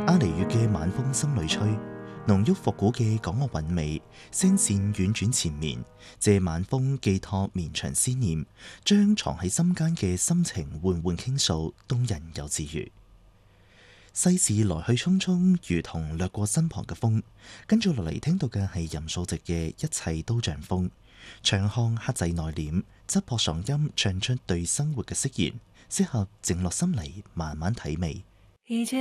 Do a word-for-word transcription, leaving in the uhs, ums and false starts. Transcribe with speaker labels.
Speaker 1: 阿尼月嘅晚風心裏吹，濃郁復古嘅港樂韻味，聲線婉轉纏綿，借晚風寄託綿長思念，將藏喺心間嘅心情緩緩傾訴，動人又治愈。世事來去匆匆，如同掠過身旁嘅風。跟住落嚟聽到嘅係任素汐嘅一切都像風，長腔克制內斂，質樸爽音唱出對生活嘅釋然，適合靜落心嚟慢慢體味。